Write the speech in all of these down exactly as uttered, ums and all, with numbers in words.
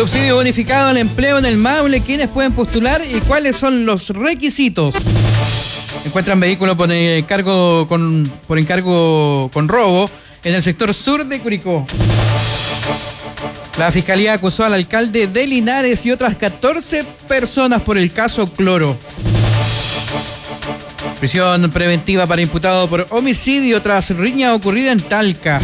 Subsidio bonificado al empleo en el Maule. ¿Quiénes pueden postular y cuáles son los requisitos? Encuentran vehículos por encargo con, por encargo con robo en el sector sur de Curicó. La Fiscalía acusó al alcalde de Linares y otras catorce personas por el caso Cloro. Prisión preventiva para imputado por homicidio tras riña ocurrida en Talca.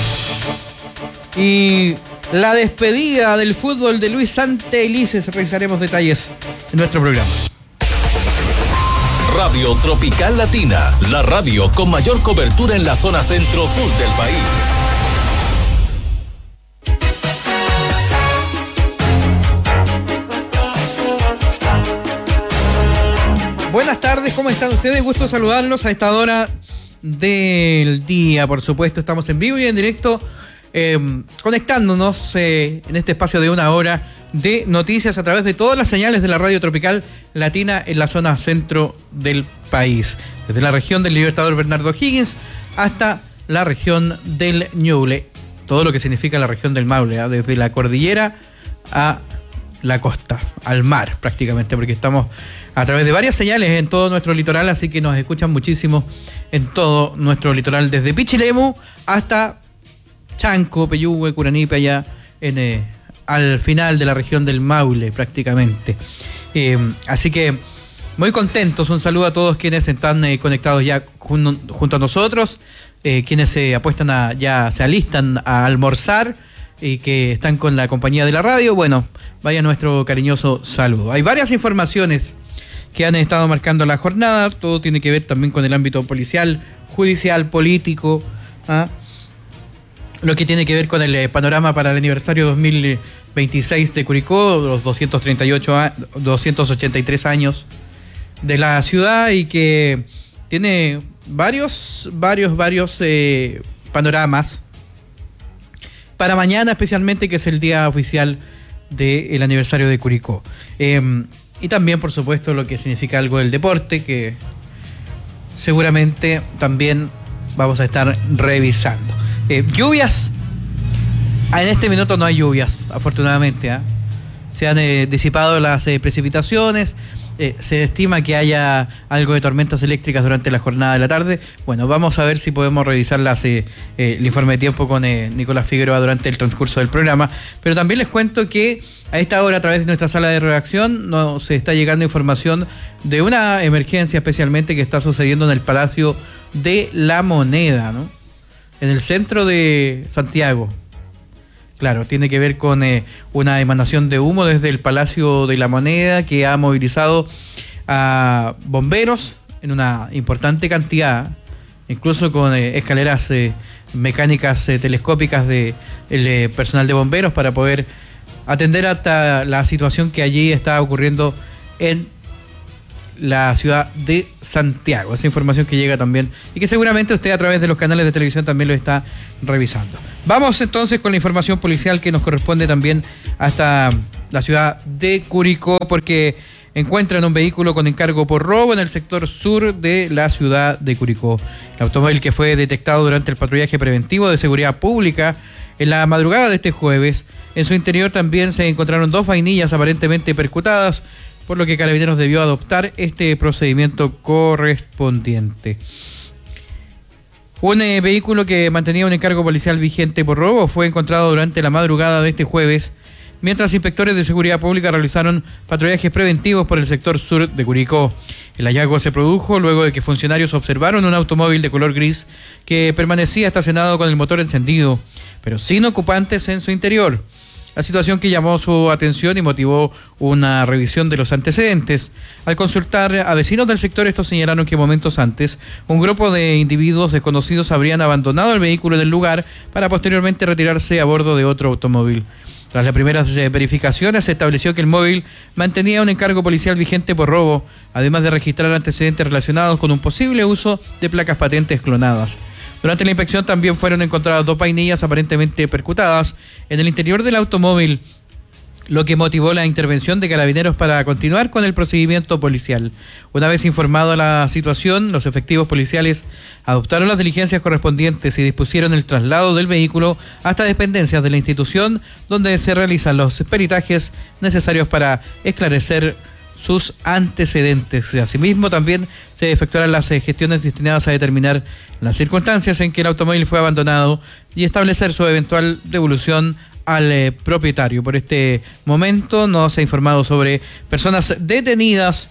Y la despedida del fútbol de Luis Santelices. Revisaremos detalles en nuestro programa. Radio Tropical Latina, la radio con mayor cobertura en la zona centro-sur del país. Buenas tardes, ¿cómo están ustedes? Gusto saludarlos a esta hora del día. Por supuesto, estamos en vivo y en directo eh, conectándonos eh, en este espacio de una hora de noticias a través de todas las señales de la Radio Tropical Latina en la zona centro del país. Desde la región del Libertador Bernardo O'Higgins hasta la región del Ñuble. Todo lo que significa la región del Maule, ¿eh? Desde la cordillera a la costa, al mar prácticamente, porque estamos a través de varias señales en todo nuestro litoral, así que nos escuchan muchísimo en todo nuestro litoral, desde Pichilemu hasta Chanco, Peyúgue, Curanipe, allá en, eh, al final de la región del Maule prácticamente. Eh, así que muy contentos, un saludo a todos quienes están eh, conectados ya jun junto a nosotros, eh, quienes se apuestan a, ya se alistan a almorzar y que están con la compañía de la radio. Bueno, vaya nuestro cariñoso saludo. Hay varias informaciones que han estado marcando la jornada, todo tiene que ver también con el ámbito policial, judicial, político, ¿ah? Lo que tiene que ver con el eh, panorama para el aniversario dos mil veintiséis de Curicó, los doscientos treinta y ocho, doscientos ochenta y tres años de la ciudad, y que tiene varios, varios, varios eh, panoramas para mañana especialmente, que es el día oficial del aniversario de Curicó. Eh, Y también, por supuesto, lo que significa algo del deporte, que seguramente también vamos a estar revisando. Eh, lluvias. En este minuto no hay lluvias, afortunadamente. ¿eh? Se han eh, disipado las eh, precipitaciones. Eh, se estima que haya algo de tormentas eléctricas durante la jornada de la tarde. Bueno, vamos a ver si podemos revisar las, eh, eh, el informe de tiempo con eh, Nicolás Figueroa durante el transcurso del programa. Pero también les cuento que a esta hora, a través de nuestra sala de redacción, nos está llegando información de una emergencia especialmente que está sucediendo en el Palacio de la Moneda, ¿no? En el centro de Santiago. Claro, tiene que ver con eh, una emanación de humo desde el Palacio de la Moneda que ha movilizado a bomberos en una importante cantidad, incluso con eh, escaleras eh, mecánicas eh, telescópicas de el eh, personal de bomberos para poder atender hasta la situación que allí está ocurriendo en la ciudad de Santiago. Esa información que llega también y que seguramente usted a través de los canales de televisión también lo está revisando. Vamos entonces con la información policial que nos corresponde también hasta la ciudad de Curicó, porque encuentran un vehículo con encargo por robo en el sector sur de la ciudad de Curicó. El automóvil que fue detectado durante el patrullaje preventivo de seguridad pública en la madrugada de este jueves. En su interior también se encontraron dos vainillas aparentemente percutadas, por lo que Carabineros debió adoptar este procedimiento correspondiente. Un eh, vehículo que mantenía un encargo policial vigente por robo fue encontrado durante la madrugada de este jueves, mientras inspectores de seguridad pública realizaron patrullajes preventivos por el sector sur de Curicó. El hallazgo se produjo luego de que funcionarios observaron un automóvil de color gris que permanecía estacionado con el motor encendido, pero sin ocupantes en su interior. La situación que llamó su atención y motivó una revisión de los antecedentes. Al consultar a vecinos del sector, estos señalaron que momentos antes un grupo de individuos desconocidos habrían abandonado el vehículo en el lugar para posteriormente retirarse a bordo de otro automóvil. Tras las primeras verificaciones, se estableció que el móvil mantenía un encargo policial vigente por robo, además de registrar antecedentes relacionados con un posible uso de placas patentes clonadas. Durante la inspección también fueron encontradas dos vainillas aparentemente percutadas en el interior del automóvil, lo que motivó la intervención de Carabineros para continuar con el procedimiento policial. Una vez informado la situación, los efectivos policiales adoptaron las diligencias correspondientes y dispusieron el traslado del vehículo hasta dependencias de la institución, donde se realizan los peritajes necesarios para esclarecer sus antecedentes. Asimismo, también se efectuarán las gestiones destinadas a determinar las circunstancias en que el automóvil fue abandonado y establecer su eventual devolución al eh, propietario. Por este momento no se ha informado sobre personas detenidas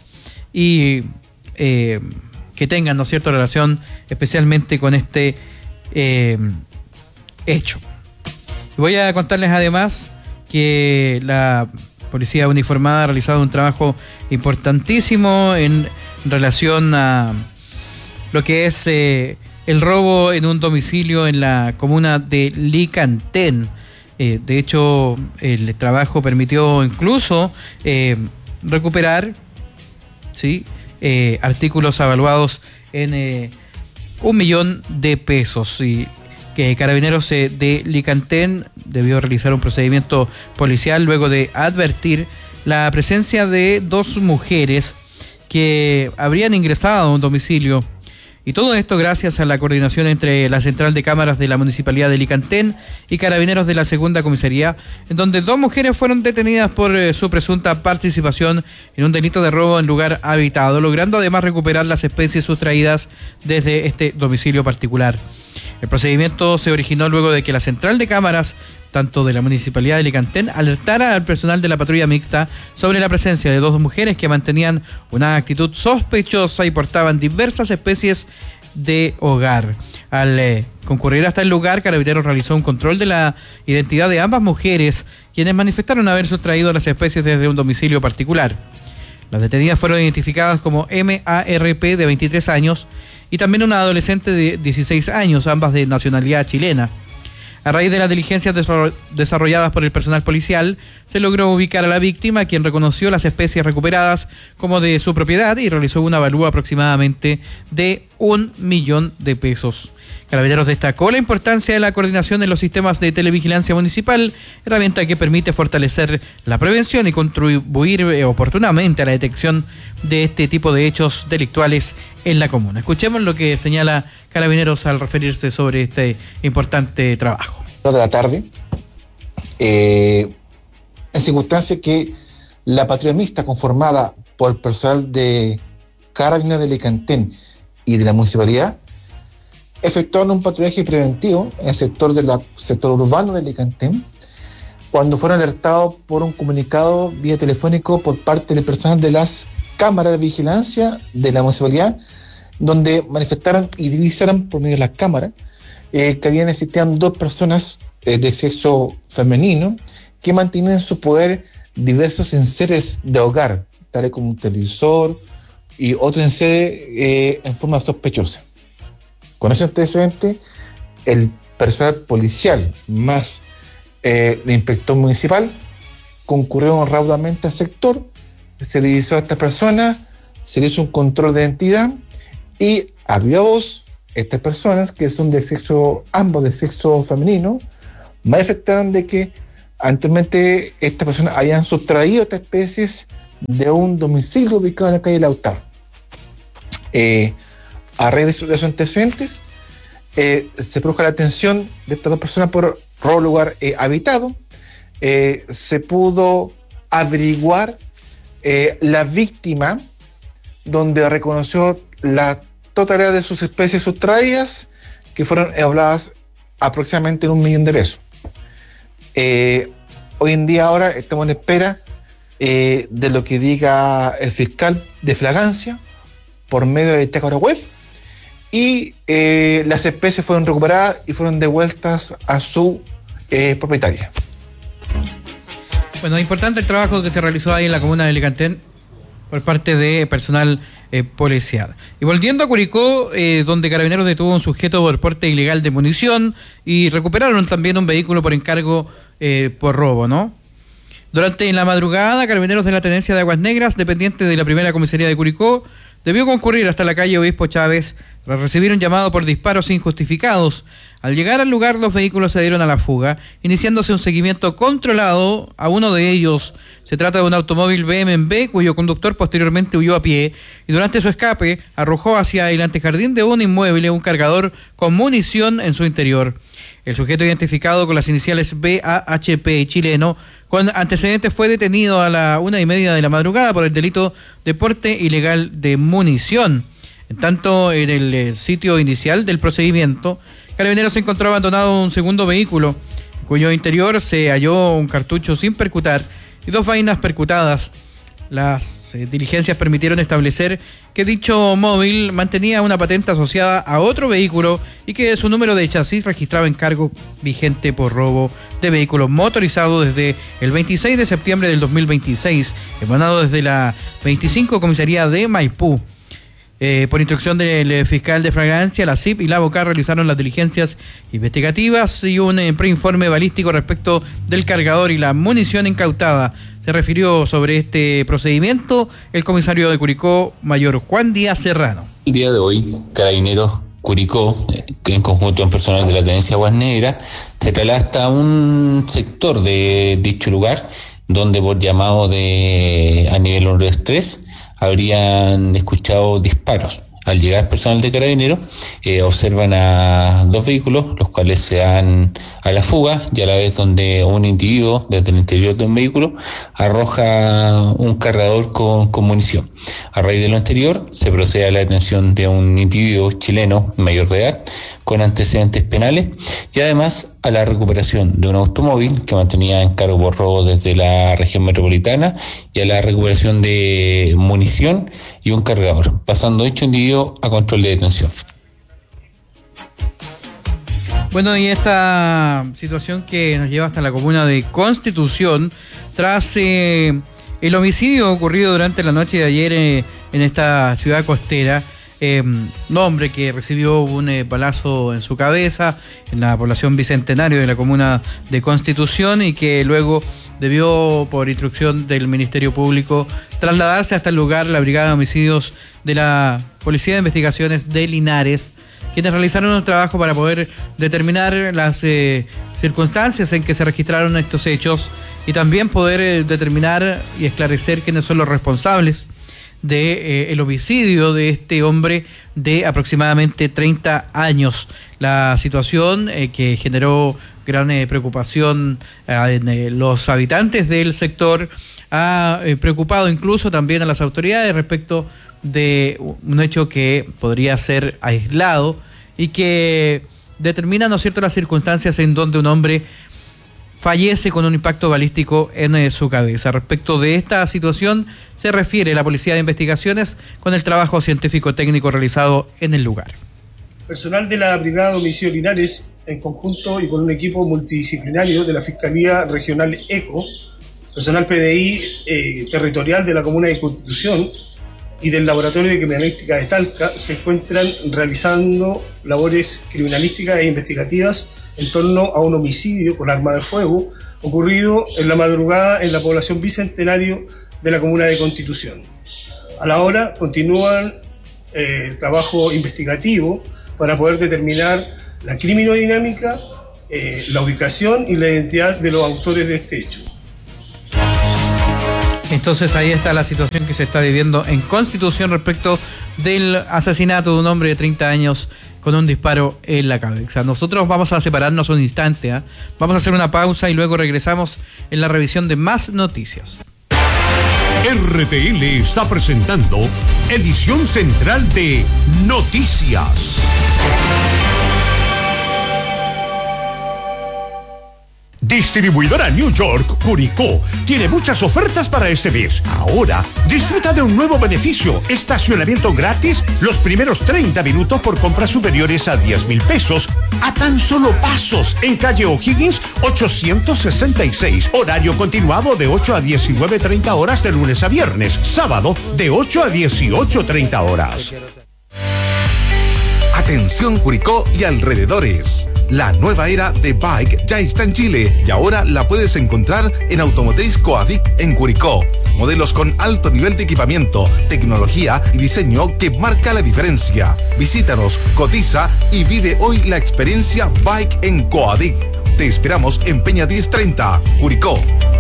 y eh, que tengan, ¿no es cierto?, relación especialmente con este eh, hecho. Voy a contarles además que la Policía Uniformada ha realizado un trabajo importantísimo en relación a lo que es eh, el robo en un domicilio en la comuna de Licantén. Eh, de hecho, el trabajo permitió incluso eh, recuperar, ¿sí?, eh, artículos avaluados en eh, un millón de pesos. Y que Carabineros eh, de Licantén debió realizar un procedimiento policial luego de advertir la presencia de dos mujeres que habrían ingresado a un domicilio. Y todo esto gracias a la coordinación entre la Central de Cámaras de la Municipalidad de Licantén y Carabineros de la Segunda Comisaría, en donde dos mujeres fueron detenidas por eh, su presunta participación en un delito de robo en lugar habitado, logrando además recuperar las especies sustraídas desde este domicilio particular. El procedimiento se originó luego de que la Central de Cámaras, tanto de la Municipalidad de Licantén, alertara al personal de la patrulla mixta sobre la presencia de dos mujeres que mantenían una actitud sospechosa y portaban diversas especies de hogar. Al eh, concurrir hasta el lugar, Carabineros realizó un control de la identidad de ambas mujeres, quienes manifestaron haber sustraído las especies desde un domicilio particular. Las detenidas fueron identificadas como M A R P, de veintitrés años, y también una adolescente de dieciséis años, ambas de nacionalidad chilena. A raíz de las diligencias desarrolladas por el personal policial, se logró ubicar a la víctima, quien reconoció las especies recuperadas como de su propiedad y realizó una avalúo aproximadamente de un millón de pesos. Carabineros destacó la importancia de la coordinación en los sistemas de televigilancia municipal, herramienta que permite fortalecer la prevención y contribuir oportunamente a la detección de este tipo de hechos delictuales en la comuna. Escuchemos lo que señala Carabineros al referirse sobre este importante trabajo. De la tarde, eh, en circunstancias que la patrulla mixta conformada por el personal de Carabineros de Licantén y de la municipalidad efectuaron un patrullaje preventivo en el sector, de la, sector urbano de Licantén, cuando fueron alertados por un comunicado vía telefónico por parte del personal de las cámaras de vigilancia de la municipalidad, donde manifestaron y divisaron por medio de las cámaras eh, que habían existían dos personas eh, de sexo femenino que mantenían en su poder diversos enseres de hogar, tales como un televisor y otros enseres eh, en forma sospechosa. Con ese antecedente, el personal policial más eh, el inspector municipal concurrieron raudamente al sector, se divisó a estas personas, se le hizo un control de identidad y a viva voz, estas personas que son de sexo, ambos de sexo femenino, manifestaron de que anteriormente estas personas habían sustraído estas especies de un domicilio ubicado en la calle Lautaro. Eh, a raíz de esos, de esos antecedentes, eh, se produjo la detención de estas dos personas por robo lugar eh, habitado. Eh, se pudo averiguar eh, la víctima, donde reconoció la totalidad de sus especies sustraídas, que fueron evaluadas aproximadamente en un millón de pesos. Eh, hoy en día ahora estamos en espera eh, de lo que diga el fiscal de flagrancia por medio de la bitácora web, y eh, las especies fueron recuperadas y fueron devueltas a su eh, propietaria. Bueno, importante el trabajo que se realizó ahí en la comuna de Licantén por parte de personal eh, policial. Y volviendo a Curicó, eh, donde Carabineros detuvo a un sujeto por porte ilegal de munición y recuperaron también un vehículo por encargo eh, por robo, ¿no? Durante la madrugada, Carabineros de la Tenencia de Aguas Negras, dependiente de la primera comisaría de Curicó, debió concurrir hasta la calle Obispo Chávez tras recibir un llamado por disparos injustificados. Al llegar al lugar, los vehículos se dieron a la fuga, iniciándose un seguimiento controlado a uno de ellos. Se trata de un automóvil B M W cuyo conductor posteriormente huyó a pie y durante su escape arrojó hacia el antejardín de un inmueble un cargador con munición en su interior. El sujeto, identificado con las iniciales B A H P chileno, con antecedentes, fue detenido a la una y media de la madrugada por el delito de porte ilegal de munición. En tanto, en el sitio inicial del procedimiento, Carabineros encontró abandonado un segundo vehículo, en cuyo interior se halló un cartucho sin percutar y dos vainas percutadas. Las eh, diligencias permitieron establecer que dicho móvil mantenía una patente asociada a otro vehículo y que su número de chasis registraba encargo vigente por robo de vehículos motorizados desde el veintiséis de septiembre del dos mil veintiséis, emanado desde la veinticinco Comisaría de Maipú. Eh, por instrucción del fiscal de flagrancia, la C I P y la Bocar realizaron las diligencias investigativas y un eh, preinforme balístico respecto del cargador y la munición incautada. Se refirió sobre este procedimiento el comisario de Curicó, mayor Juan Díaz Serrano. El día de hoy, Carabineros Curicó, en conjunto con personal de la Tenencia Aguas Negras, se traslada hasta un sector de dicho lugar, donde por llamado de a nivel uno tres habrían escuchado disparos. Al llegar personal de Carabineros, eh, observan a dos vehículos, los cuales se dan a la fuga, y a la vez donde un individuo desde el interior de un vehículo arroja un cargador con, con munición. A raíz de lo anterior, se procede a la detención de un individuo chileno mayor de edad con antecedentes penales y además a la recuperación de un automóvil que mantenía en cargo por robo desde la región metropolitana y a la recuperación de munición y un cargador, pasando dicho individuo a control de detención. Bueno, y esta situación que nos lleva hasta la comuna de Constitución, tras eh, el homicidio ocurrido durante la noche de ayer eh, en esta ciudad costera. Eh, un hombre que recibió un eh, balazo en su cabeza en la población Bicentenario de la comuna de Constitución y que luego debió, por instrucción del Ministerio Público, trasladarse hasta el lugar la Brigada de Homicidios de la Policía de Investigaciones de Linares, quienes realizaron un trabajo para poder determinar las eh, circunstancias en que se registraron estos hechos y también poder eh, determinar y esclarecer quiénes son los responsables de eh, el homicidio de este hombre de aproximadamente treinta años. La situación eh, que generó gran eh, preocupación eh, en eh, los habitantes del sector ha eh, preocupado incluso también a las autoridades respecto de un hecho que podría ser aislado y que determina, ¿no es cierto?, las circunstancias en donde un hombre fallece con un impacto balístico en eh, su cabeza. Respecto de esta situación, se refiere la Policía de Investigaciones con el trabajo científico-técnico realizado en el lugar. Personal de la Brigada de Homicidios Linares, en conjunto y con un equipo multidisciplinario de la Fiscalía Regional ECO, personal P D I eh, territorial de la Comuna de Constitución y del Laboratorio de Criminalística de Talca, se encuentran realizando labores criminalísticas e investigativas en torno a un homicidio con arma de fuego ocurrido en la madrugada en la población Bicentenario de la comuna de Constitución. A la hora continúan eh, el trabajo investigativo para poder determinar la criminodinámica, eh, la ubicación y la identidad de los autores de este hecho. Entonces ahí está la situación que se está viviendo en Constitución respecto del asesinato de un hombre de treinta años con un disparo en la cabeza. Nosotros vamos a separarnos un instante, ¿eh? Vamos a hacer una pausa y luego regresamos en la revisión de más noticias. R T L está presentando edición central de Noticias. Distribuidora New York Curicó tiene muchas ofertas para este mes. Ahora, disfruta de un nuevo beneficio: estacionamiento gratis los primeros treinta minutos por compras superiores a diez mil pesos, a tan solo pasos, en calle O'Higgins ochocientos sesenta y seis. Horario continuado de ocho a diecinueve treinta horas de lunes a viernes. Sábado de ocho a dieciocho treinta horas. Atención Curicó y alrededores. La nueva era de bike ya está en Chile y ahora la puedes encontrar en Automotriz Coadic en Curicó. Modelos con alto nivel de equipamiento, tecnología y diseño que marca la diferencia. Visítanos, cotiza y vive hoy la experiencia Bike en Coadic. Te esperamos en Peña diez treinta, Curicó.